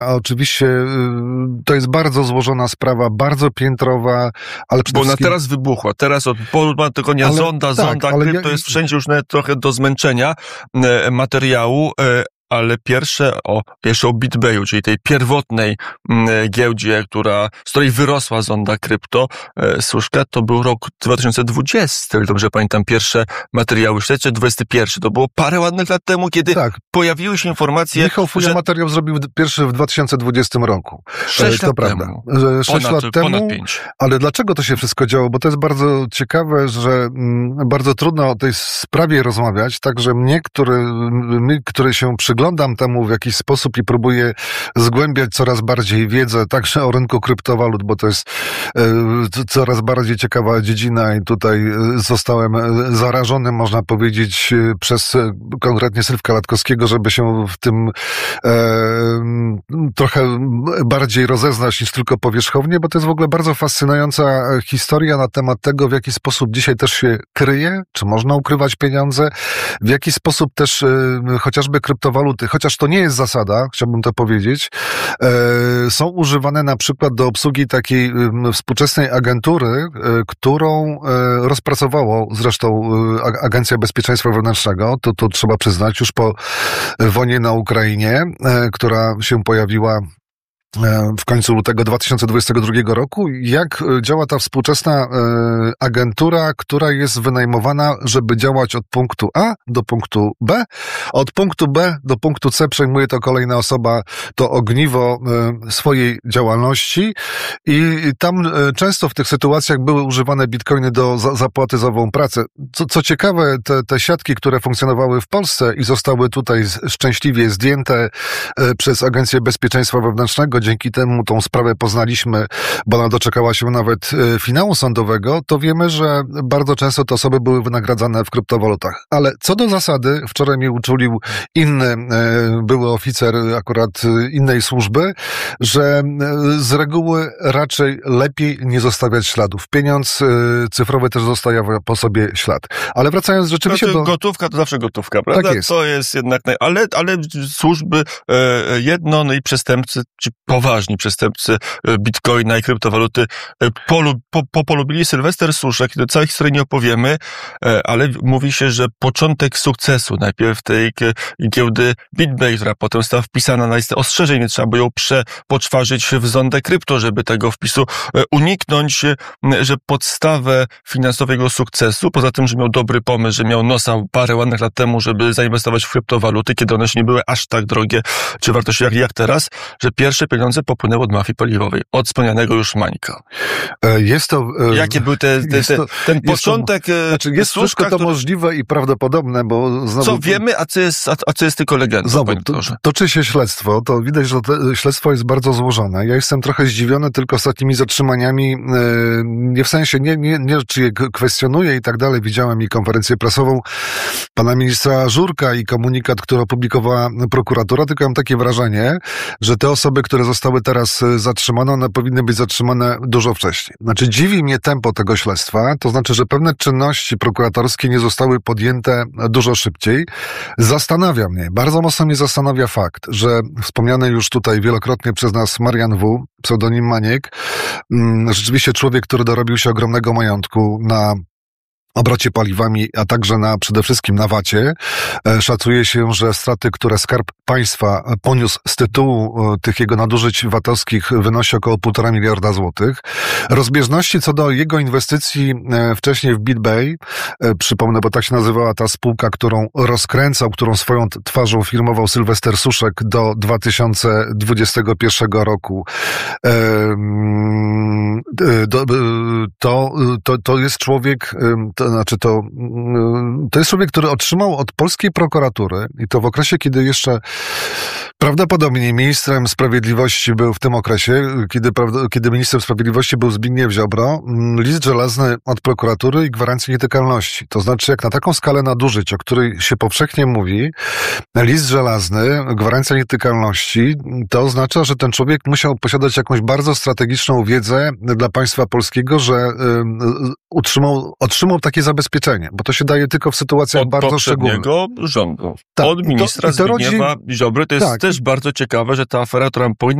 A oczywiście to jest bardzo złożona sprawa, bardzo piętrowa, ale przede Bo ona wszystkim... teraz wybuchła. Teraz od tygodnia zonda, krypto jest wszędzie już nawet trochę do zmęczenia materiału, ale pierwsze o BitBayu, czyli tej pierwotnej giełdzie, z której wyrosła zonda krypto, Suszka, to był rok 2020, jak dobrze pamiętam, pierwsze materiały śledcze, 2021. To było parę ładnych lat temu, kiedy pojawiły się informacje, Michał Fuja materiał zrobił pierwszy w 2020 roku. 6 lat prawda. temu. 6 lat temu, ponad 5. Ale dlaczego to się wszystko działo? Bo to jest bardzo ciekawe, że bardzo trudno o tej sprawie rozmawiać, także który się przyglądam temu w jakiś sposób i próbuję zgłębiać coraz bardziej wiedzę także o rynku kryptowalut, bo to jest coraz bardziej ciekawa dziedzina i tutaj zostałem zarażony, można powiedzieć, przez konkretnie Sylwka Latkowskiego, żeby się w tym trochę bardziej rozeznać niż tylko powierzchownie, bo to jest w ogóle bardzo fascynująca historia na temat tego, w jaki sposób dzisiaj też się kryje, czy można ukrywać pieniądze, w jaki sposób też chociażby kryptowaluty, chociaż to nie jest zasada, chciałbym to powiedzieć, są używane na przykład do obsługi takiej współczesnej agentury, którą rozpracowało zresztą Agencja Bezpieczeństwa Wewnętrznego, to trzeba przyznać, już po wojnie na Ukrainie, która się pojawiła w końcu lutego 2022 roku. Jak działa ta współczesna agentura, która jest wynajmowana, żeby działać od punktu A do punktu B. Od punktu B do punktu C przejmuje to kolejna osoba, to ogniwo swojej działalności i tam często w tych sytuacjach były używane bitcoiny do zapłaty za ową pracę. Co ciekawe, te siatki, które funkcjonowały w Polsce i zostały tutaj szczęśliwie zdjęte przez Agencję Bezpieczeństwa Wewnętrznego, dzięki temu tą sprawę poznaliśmy, bo ona doczekała się nawet finału sądowego, to wiemy, że bardzo często te osoby były wynagradzane w kryptowalutach. Ale co do zasady, wczoraj mnie uczulił inny były oficer akurat innej służby, że z reguły raczej lepiej nie zostawiać śladów. Pieniądz cyfrowy też zostawia po sobie ślad. Ale wracając rzeczywiście do... Gotówka to zawsze gotówka, prawda? Tak jest. To jest jednak... Ale służby no i przestępcy, czy poważni przestępcy bitcoina i kryptowaluty polubili. Sylwester Suszek, do całej historii nie opowiemy, ale mówi się, że początek sukcesu najpierw tej giełdy BitBay, która potem została wpisana na listę ostrzeżeń, więc trzeba było ją poczwarzyć w zondę krypto, żeby tego wpisu uniknąć, że podstawę finansowego sukcesu, poza tym, że miał dobry pomysł, że miał nosa parę ładnych lat temu, żeby zainwestować w kryptowaluty, kiedy one się nie były aż tak drogie, czy wartościowe jak teraz, że pierwsze pieniądze popłynęły od mafii paliwowej, od wspomnianego już Mańka. Jest to... Jakie był ten początek... Jest wszystko to możliwe i prawdopodobne, bo znowu... Co wiemy, a co jest tylko legendą? Znowu, toczy się śledztwo, to widać, że to śledztwo jest bardzo złożone. Ja jestem trochę zdziwiony tylko ostatnimi zatrzymaniami, nie w sensie, nie czy je kwestionuję i tak dalej. Widziałem i konferencję prasową pana ministra Żurka i komunikat, który opublikowała prokuratura, tylko mam takie wrażenie, że te osoby, które zostały teraz zatrzymane, one powinny być zatrzymane dużo wcześniej. Znaczy, dziwi mnie tempo tego śledztwa, to znaczy, że pewne czynności prokuratorskie nie zostały podjęte dużo szybciej. Zastanawia mnie, bardzo mocno mnie zastanawia fakt, że wspomniany już tutaj wielokrotnie przez nas Marian W., pseudonim Maniek, rzeczywiście człowiek, który dorobił się ogromnego majątku na obrocie paliwami, a także przede wszystkim na VAT-ie. Szacuje się, że straty, które Skarb Państwa poniósł z tytułu tych jego nadużyć VAT-owskich, wynosi około 1,5 miliarda złotych. Rozbieżności co do jego inwestycji wcześniej w BitBay, przypomnę, bo tak się nazywała ta spółka, którą rozkręcał, którą swoją twarzą firmował Sylwester Suszek do 2021 roku. To jest człowiek, to jest człowiek, który otrzymał od polskiej prokuratury i to w okresie, kiedy jeszcze prawdopodobnie ministrem sprawiedliwości był w tym okresie, kiedy ministrem sprawiedliwości był Zbigniew Ziobro, list żelazny od prokuratury i gwarancję nietykalności. To znaczy, jak na taką skalę nadużyć, o której się powszechnie mówi, list żelazny, gwarancja nietykalności, to oznacza, że ten człowiek musiał posiadać jakąś bardzo strategiczną wiedzę dla państwa polskiego, że otrzymał taki takie zabezpieczenie, bo to się daje tylko w sytuacjach bardzo szczególnych. Od poprzedniego rządu. Tak, Od ministra i to Zbigniewa Ziobry. To jest też bardzo ciekawe, że ta afera, która powinna